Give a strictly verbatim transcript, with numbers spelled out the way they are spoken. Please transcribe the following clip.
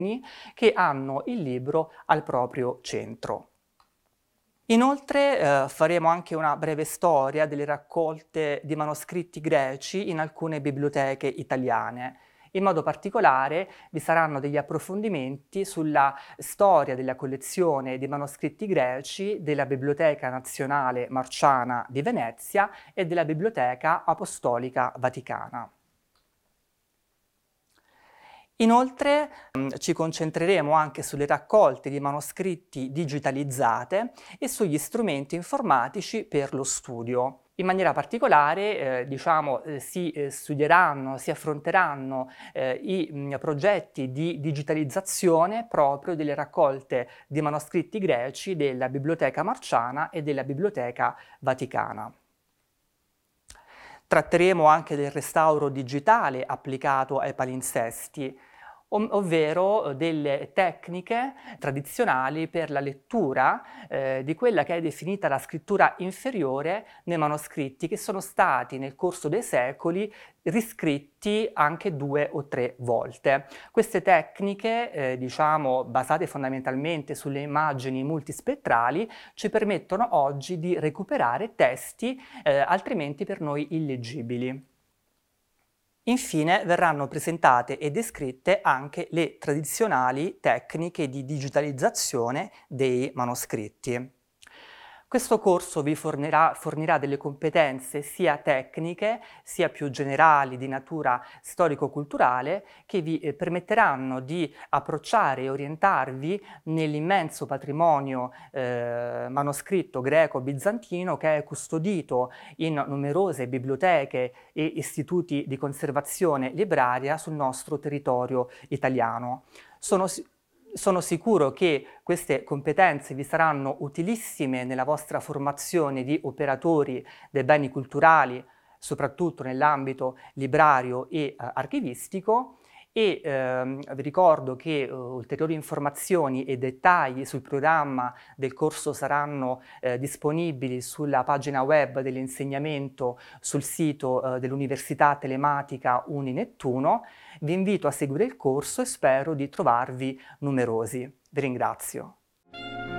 che hanno il libro al proprio centro. Inoltre eh, faremo anche una breve storia delle raccolte di manoscritti greci in alcune biblioteche italiane. In modo particolare vi saranno degli approfondimenti sulla storia della collezione di manoscritti greci della Biblioteca Nazionale Marciana di Venezia e della Biblioteca Apostolica Vaticana. Inoltre mh, ci concentreremo anche sulle raccolte di manoscritti digitalizzate e sugli strumenti informatici per lo studio. In maniera particolare eh, diciamo, eh, si eh, studieranno, si affronteranno eh, i mh, progetti di digitalizzazione proprio delle raccolte di manoscritti greci della Biblioteca Marciana e della Biblioteca Vaticana. Tratteremo anche del restauro digitale applicato ai palinsesti, ov- ovvero delle tecniche tradizionali per la lettura eh, di quella che è definita la scrittura inferiore nei manoscritti, che sono stati nel corso dei secoli riscritti anche due o tre volte. Queste tecniche, eh, diciamo, basate fondamentalmente sulle immagini multispettrali, ci permettono oggi di recuperare testi eh, altrimenti per noi illeggibili. Infine verranno presentate e descritte anche le tradizionali tecniche di digitalizzazione dei manoscritti. Questo corso vi fornirà, fornirà delle competenze sia tecniche, sia più generali di natura storico-culturale, che vi eh, permetteranno di approcciare e orientarvi nell'immenso patrimonio eh, manoscritto greco-bizantino che è custodito in numerose biblioteche e istituti di conservazione libraria sul nostro territorio italiano. Sono Sono sicuro che queste competenze vi saranno utilissime nella vostra formazione di operatori dei beni culturali, soprattutto nell'ambito librario e eh, archivistico, e ehm, vi ricordo che eh, ulteriori informazioni e dettagli sul programma del corso saranno eh, disponibili sulla pagina web dell'insegnamento sul sito eh, dell'Università Telematica Uni Nettuno. Vi invito a seguire il corso e spero di trovarvi numerosi. Vi ringrazio.